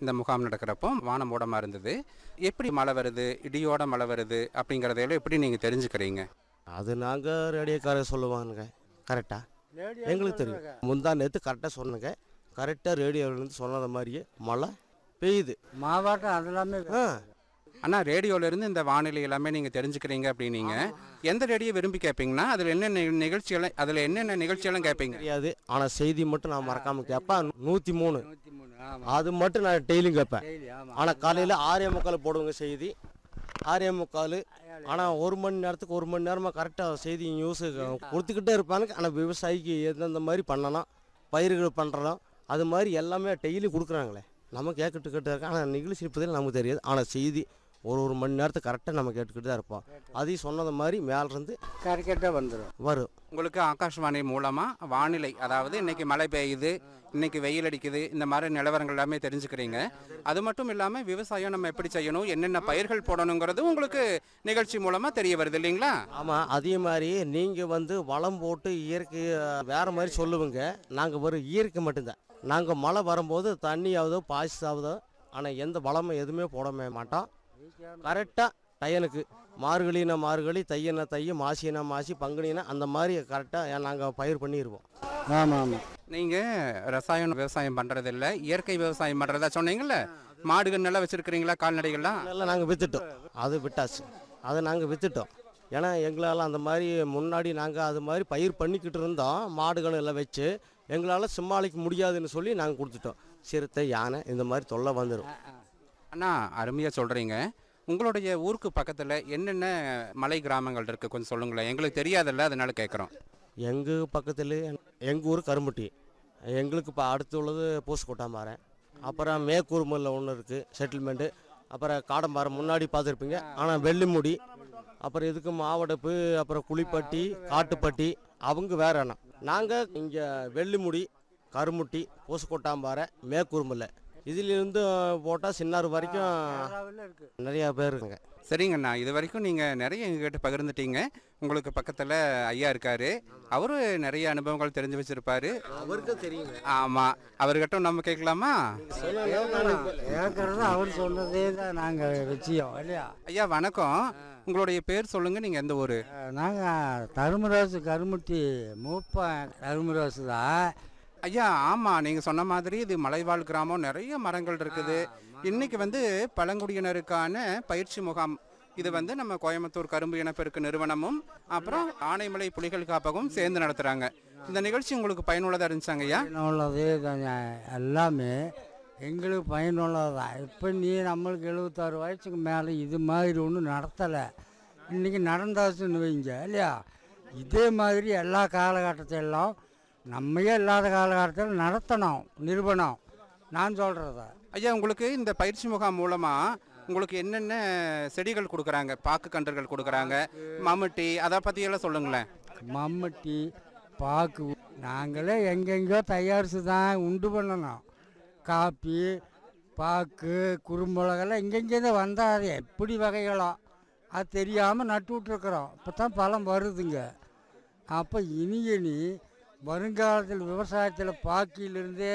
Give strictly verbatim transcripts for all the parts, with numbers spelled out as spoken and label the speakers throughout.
Speaker 1: இந்த முகாம் நடக்கிறப்போ வானம் மூடமாக இருந்தது. எப்படி மழை வருது, இடியோட மழை வருது அப்படிங்கிறதையெல்லாம் எப்படி நீங்கள் தெரிஞ்சுக்கிறீங்க?
Speaker 2: அது நாங்கள் ரேடியோக்காரர் சொல்லுவானுங்க கரெக்டாக, எங்களுக்கு தெரியும். முந்தா நேற்று கரெக்டாக சொன்னங்க, கரெக்டாக ரேடியோவிலேருந்து சொன்னது மாதிரியே மழை பெய்யுது.
Speaker 3: மாவட்டம் அதெல்லாமே
Speaker 2: ஆ
Speaker 1: ஆனால் ரேடியோவிலேருந்து இந்த வானிலை எல்லாமே நீங்கள் தெரிஞ்சுக்கிறீங்க அப்படின்னீங்க. எந்த ரேடியோ விரும்பி கேட்பீங்கன்னா அதில் என்னென்ன நிகழ்ச்சியெல்லாம் அதில் என்னென்ன நிகழ்ச்சியெல்லாம் கேட்பீங்க?
Speaker 2: தெரியாது, ஆனால் செய்தி மட்டும் நான் மறக்காமல் கேட்பேன். நூற்றி மூணு
Speaker 3: நூற்றி மூணு ஆமாம்
Speaker 2: அது மட்டும் நான் டெய்லியும் கேட்பேன்.
Speaker 3: டெய்லி ஆமாம்.
Speaker 2: ஆனால் காலையில் ஆறே முக்கால் போடுவாங்க செய்தி, ஆறே முக்கால். ஆனால் ஒரு மணி நேரத்துக்கு ஒரு மணி நேரமாக கரெக்டாக செய்தி நியூஸு கொடுத்துக்கிட்டே இருப்பானுங்க. ஆனால் விவசாயிக்கு எந்தெந்த மாதிரி பண்ணணும், பயிர்கள் பண்ணுறோம், அது மாதிரி எல்லாமே டெய்லி கொடுக்குறாங்களே. நம்ம கேட்டுக்கிட்டு இருக்கோம். ஆனால் நிகழ்ச்சி இப்போதில் நமக்கு தெரியாது. ஆனால் செய்தி ஒரு ஒரு மணி நேரத்துக்கு கரெக்டாக நம்ம கேட்டுக்கிட்டு தான் இருப்போம். அதையும் சொன்னது மாதிரி மேலேருந்து
Speaker 3: கரெக்டாக வந்துடும்
Speaker 2: வரும்.
Speaker 1: உங்களுக்கு ஆகாஷ்வாணி மூலமாக வானிலை, அதாவது இன்னைக்கு மழை பெய்யுது, இன்னைக்கு வெயில் அடிக்குது, இந்த மாதிரி நிலவரங்கள் எல்லாமே தெரிஞ்சுக்கிறீங்க. அது மட்டும் இல்லாமல் விவசாயம் நம்ம எப்படி செய்யணும், என்னென்ன பயிர்கள் போடணுங்கிறது உங்களுக்கு நிகழ்ச்சி மூலமாக தெரிய வருது இல்லைங்களா?
Speaker 2: ஆமாம், அதே மாதிரி நீங்கள் வந்து வளம் போட்டு இயற்கை வேறு மாதிரி சொல்லுவீங்க. நாங்கள் வரும் இயற்கை மட்டும்தான். நாங்கள் மழை வரும்போது தண்ணி ஆகுதோ பாசி ஆகுதோ, ஆனால் எந்த வளமும் எதுவுமே போடவே மாட்டோம். கரெக்டாக டையனுக்கு மார்கழினா மார்கழி, தையனா தைய, மாசினா மாசி, பங்குனினா அந்த மாதிரி கரெக்டாக நாங்கள் பயிர் பண்ணிடுவோம்.
Speaker 3: ஆமாம் ஆமாம்.
Speaker 1: நீங்கள் ரசாயன விவசாயம் பண்ணுறதில்ல, இயற்கை விவசாயம் பண்ணுறதா சொன்னீங்கல்ல. மாடுகள் நல்லா வச்சுருக்கிறீங்களா, கால்நடைகள்லாம்?
Speaker 2: நல்லா நாங்கள் விற்றுட்டோம், அது விட்டாச்சு, அதை நாங்கள் விற்றுட்டோம். ஏன்னா எங்களால் அந்த மாதிரி முன்னாடி நாங்கள் அது மாதிரி பயிர் பண்ணிக்கிட்டு இருந்தோம். மாடுகள் எல்லாம் வச்சு எங்களால் சமாளிக்க முடியாதுன்னு சொல்லி நாங்கள் கொடுத்துட்டோம். சிறுத்தை, யானை இந்த மாதிரி தொல்லை வந்துடும்.
Speaker 1: அண்ணா, அருமையாக சொல்கிறீங்க. உங்களுடைய ஊருக்கு பக்கத்தில் என்னென்ன மலை கிராமங்கள் இருக்குது கொஞ்சம் சொல்லுங்களேன். எங்களுக்கு தெரியாதல்ல, அதனால கேட்குறோம்.
Speaker 2: எங்கள் பக்கத்தில் எங்கள் ஊர் கரும்பட்டி, எங்களுக்கு இப்போ அடுத்து உள்ளது பூசக்கோட்டாம்பாறை, அப்புறம் மேக்கூர்மல்ல ஒன்று இருக்குது செட்டில்மெண்ட்டு, அப்புறம் காடம்பாறை முன்னாடி பார்த்துருப்பீங்க. ஆனால் வெள்ளிமுடி, அப்புறம் இதுக்கு மாவடப்பு, அப்புறம் குளிப்பட்டி, காட்டுப்பட்டி, அவங்க வேற அண்ணா. நாங்கள் இங்கே வெள்ளிமுடி, கருமுட்டி, பூசக்கோட்டாம்பாறை, மேக்கூர்மல்ல, இதிலிருந்து போட்டால் சின்னாறு வரைக்கும் நிறையா பேர் இருக்குங்க.
Speaker 1: சரிங்கண்ணா, இது வரைக்கும் நீங்கள் நிறைய எங்ககிட்ட பகிர்ந்துட்டீங்க. உங்களுக்கு பக்கத்தில் ஐயா இருக்கார், அவரு நிறைய அனுபவங்கள் தெரிஞ்சு வச்சுருப்பாரு.
Speaker 2: அவருக்கு தெரியுங்க.
Speaker 1: ஆமாம், அவர்கிட்ட நம்ம கேட்கலாமா?
Speaker 3: கேட்கறது அவர் சொன்னதே தான் நாங்கள் வச்சியோம் இல்லையா.
Speaker 1: ஐயா வணக்கம், உங்களுடைய பேர் சொல்லுங்கள், நீங்கள் எந்த ஊர்?
Speaker 3: நாங்கள் தருமராசு கருமுட்டி மூப்பன் தருமராசு தான்.
Speaker 1: ஐயா ஆமாம், நீங்கள் சொன்ன மாதிரி இது மலைவாழ் கிராமம், நிறைய மரங்கள் இருக்குது. இன்னைக்கு வந்து பழங்குடியினருக்கான பயிற்சி முகாம், இது வந்து நம்ம கோயம்புத்தூர் கரும்பு இனப்பெருக்கு நிறுவனமும் அப்புறம் ஆனைமலை புலிகள் காப்பகம் சேர்ந்து நடத்துகிறாங்க. இந்த நிகழ்ச்சி உங்களுக்கு பயனுள்ளதாக இருந்துச்சாங்க ஐயா?
Speaker 3: பயனுள்ளதே தான், எல்லாமே எங்களுக்கு பயனுள்ளது தான். இப்போ நீ நம்மளுக்கு எழுபத்தாறு வயசுக்கு மேலே இது மாதிரி ஒன்றும் நடத்தலை, இன்றைக்கி நடந்தாச்சுன்னு வைங்க இல்லையா. இதே மாதிரி எல்லா காலகட்டத்திலும் நம்மையே இல்லாத காலகட்டத்தில் நடத்தணும் நிறுவனம், நான் சொல்கிறத.
Speaker 1: ஐயா, உங்களுக்கு இந்த பயிற்சி முகாம் மூலமாக உங்களுக்கு என்னென்ன செடிகள் கொடுக்குறாங்க? பாக்கு கன்றுகள் கொடுக்குறாங்க, மம்முட்டி, அதை பற்றியெல்லாம் சொல்லுங்களேன்.
Speaker 3: மம்முட்டி, பாக்கு நாங்களே எங்கெங்கோ தயாரித்து தான் உண்டு பண்ணணும். காப்பி, பாக்கு, குறும்புலகெல்லாம் எங்கெங்கே தான் வந்தால் அது எப்படி வகைகளோ அது தெரியாமல் நட்டு விட்ருக்குறோம். இப்போ தான் பழம் வருதுங்க. அப்போ இனி இனி வருங்காலத்தில் விவசாயத்தில் பாக்கியிலேருந்து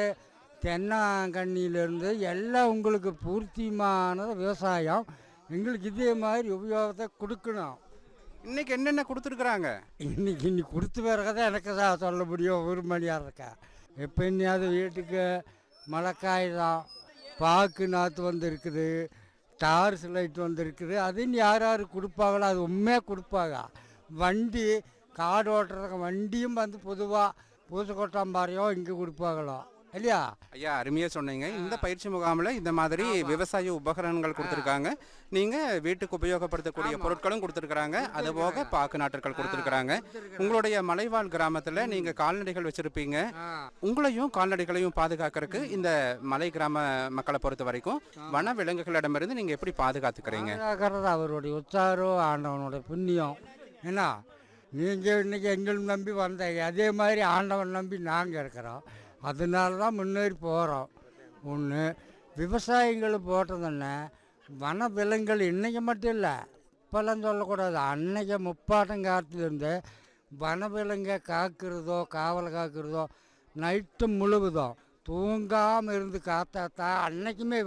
Speaker 3: தென்னாங்கண்ணியிலேருந்து எல்லாம் உங்களுக்கு பூர்த்தியமான விவசாயம் எங்களுக்கு இதே மாதிரி உபயோகத்தை கொடுக்கணும்.
Speaker 1: இன்னைக்கு என்னென்ன கொடுத்துருக்குறாங்க?
Speaker 3: இன்னைக்கு இன்னைக்கு கொடுத்து பிறகுதான் எனக்கு தான் சொல்ல முடியும். ஒரு மணியாக இருக்கா எப்போ இன்னையாவது வீட்டுக்கு மழைக்காய்தான், பாக்கு நாற்று வந்துருக்குது, டார்ஸ் லைட் வந்துருக்குது. அது இன்னும் யார் யார் கொடுப்பாங்களோ அது உண்மையாக கொடுப்பாங்க. வண்டி காடு ஓட்டுறதுக்கு வண்டியும் வந்து பொதுவாக பூசக்கோட்டாம்பாறையோ இங்கே கொடுப்பாங்களோ இல்லையா.
Speaker 1: ஐயா அருமையாக சொன்னீங்க. இந்த பயிற்சி முகாமில் இந்த மாதிரி விவசாய உபகரணங்கள் கொடுத்துருக்காங்க, நீங்கள் வீட்டுக்கு உபயோகப்படுத்தக்கூடிய பொருட்களும் கொடுத்துருக்குறாங்க, அதுபோக பாக்கு நாட்கள் கொடுத்துருக்குறாங்க. உங்களுடைய மலைவாழ் கிராமத்தில் நீங்கள் கால்நடைகள் வச்சுருப்பீங்க, உங்களையும் கால்நடைகளையும் பாதுகாக்கிறதுக்கு இந்த மலை கிராம மக்களை பொறுத்த வரைக்கும் வன விலங்குகளிடமிருந்து நீங்கள் எப்படி பாதுகாத்துக்கிறீங்க?
Speaker 3: பாதுகாக்கிறது அவருடைய உற்சாரம், ஆண்டவனுடைய புண்ணியம். ஏன்னா நீங்கள் இன்றைக்கி எங்களை நம்பி வந்தீங்க, அதே மாதிரி ஆண்டவன் நம்பி நாங்கள் இருக்கிறோம். அதனால தான் முன்னேறி போகிறோம். ஒன்று விவசாயிகள் போட்டதுன்னு வன விலங்குகள் இன்றைக்கி மட்டும் இல்லை, இப்போல்லாம் சொல்லக்கூடாது, அன்றைக்கி முப்பாட்டங்காலத்துலேருந்து வன விலங்கை காக்கிறதோ காவல் காக்கிறதோ நைட்டு முழுவதும் தூங்காமல் இருந்து காத்தாத்தான் அன்றைக்குமே